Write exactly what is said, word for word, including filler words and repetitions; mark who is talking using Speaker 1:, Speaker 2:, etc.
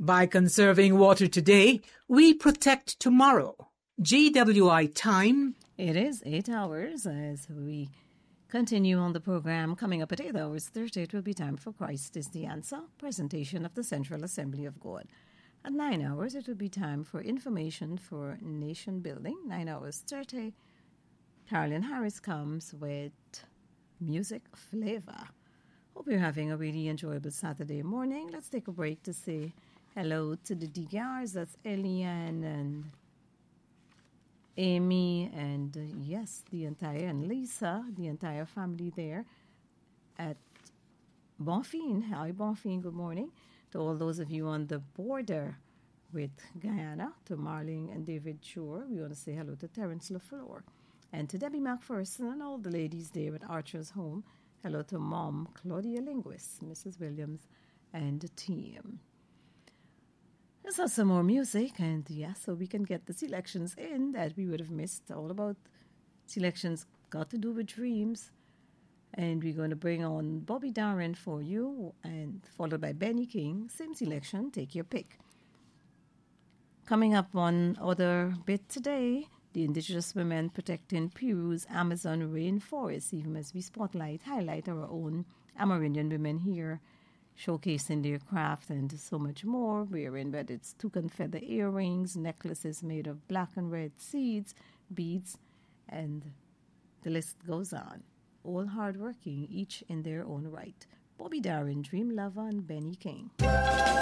Speaker 1: By conserving water today, we protect tomorrow. G W I time.
Speaker 2: It is eight hours as we continue on the program. Coming up at eight hours thirty, it will be time for Christ is the Answer, presentation of the Central Assembly of God. At nine hours, it will be time for information for nation building. nine hours thirty, Carolyn Harris comes with music flavor. Hope you're having a really enjoyable Saturday morning. Let's take a break to say hello to the D Rs. That's Eliane and Amy and, uh, yes, the entire, and Lisa, the entire family there at Bonfim. Hi, Bonfim, good morning. To all those of you on the border with Guyana, to Marlene and David Shore, we want to say hello to Terence LaFleur. And to Debbie McPherson and all the ladies there at Archer's Home, hello to Mom Claudia Linguist, Missus Williams, and the team. Let's have some more music, and yeah, so we can get the selections in that we would have missed. All about selections got to do with dreams. And we're going to bring on Bobby Darin for you, and followed by Benny King. Same selection, take your pick. Coming up on other bit today, the indigenous women protecting Peru's Amazon rainforest, even as we spotlight, highlight our own Amerindian women here, showcasing their craft and so much more, wearing whether it's toucan feather earrings, necklaces made of black and red seeds, beads, and the list goes on. All hardworking, each in their own right. Bobby Darin, Dream Lover, and Benny King.